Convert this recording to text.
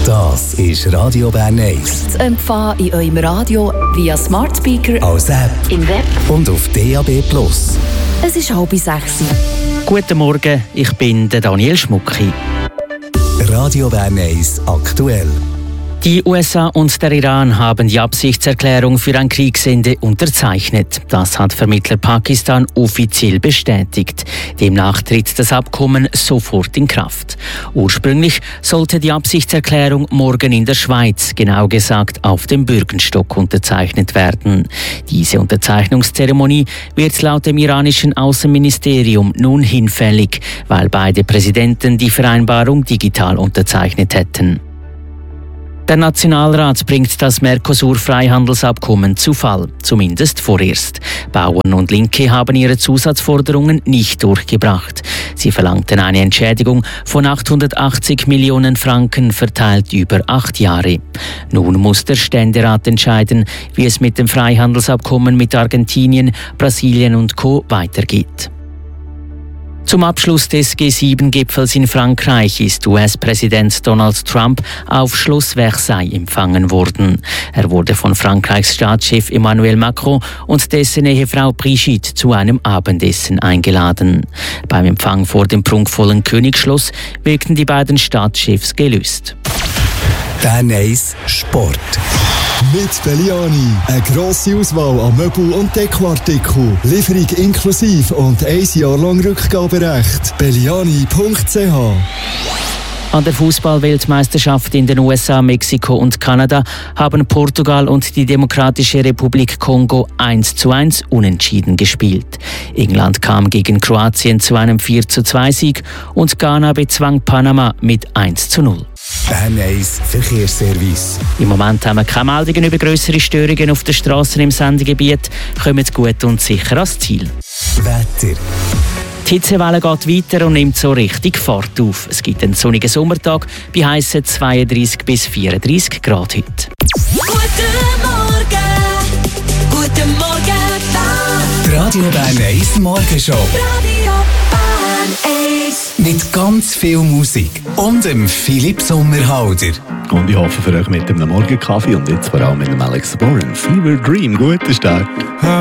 Das ist Radio Bern 1. Zu empfangen in eurem Radio via Smart Speaker, als App im Web und auf DAB+. Es ist 5:30. Guten Morgen, ich bin der Daniel Schmucki. Radio Bern 1 aktuell. Die USA und der Iran haben die Absichtserklärung für ein Kriegsende unterzeichnet. Das hat Vermittler Pakistan offiziell bestätigt. Demnach tritt das Abkommen sofort in Kraft. Ursprünglich sollte die Absichtserklärung morgen in der Schweiz, genau gesagt auf dem Bürgenstock, unterzeichnet werden. Diese Unterzeichnungszeremonie wird laut dem iranischen Außenministerium nun hinfällig, weil beide Präsidenten die Vereinbarung digital unterzeichnet hätten. Der Nationalrat bringt das Mercosur-Freihandelsabkommen zu Fall, zumindest vorerst. Bauern und Linke haben ihre Zusatzforderungen nicht durchgebracht. Sie verlangten eine Entschädigung von 880 Millionen Franken verteilt über 8 Jahre. Nun muss der Ständerat entscheiden, wie es mit dem Freihandelsabkommen mit Argentinien, Brasilien und Co. weitergeht. Zum Abschluss des G7-Gipfels in Frankreich ist US-Präsident Donald Trump auf Schloss Versailles empfangen worden. Er wurde von Frankreichs Staatschef Emmanuel Macron und dessen Ehefrau Brigitte zu einem Abendessen eingeladen. Beim Empfang vor dem prunkvollen Königsschloss wirkten die beiden Staatschefs gelöst. Bern 1 Sport. Mit Belliani. Eine grosse Auswahl an Möbel- und Dekoartikeln. Lieferung inklusive und 1 Jahr lang Rückgaberecht. Belliani.ch. An der Fußball-Weltmeisterschaft in den USA, Mexiko und Kanada haben Portugal und die Demokratische Republik Kongo 1:1 unentschieden gespielt. England kam gegen Kroatien zu einem 4:2-Sieg und Ghana bezwang Panama mit 1:0. Bern 1 Verkehrsservice. Im Moment haben wir keine Meldungen über grössere Störungen auf den Strassen im Sendegebiet. Kommt gut und sicher ans Ziel. Wetter. Die Hitzewelle geht weiter und nimmt so richtig Fahrt auf. Es gibt einen sonnigen Sommertag bei heissen 32 bis 34 Grad heute. Guten Morgen, Bern. Die Radio Bern 1 Morgenshow. Radio Bern 1. Mit ganz viel Musik und dem Philipp Sommerhalder. Und ich hoffe für euch mit einem Morgenkaffee und jetzt vor allem mit dem Alex Boren. Fever Dream, guten Start.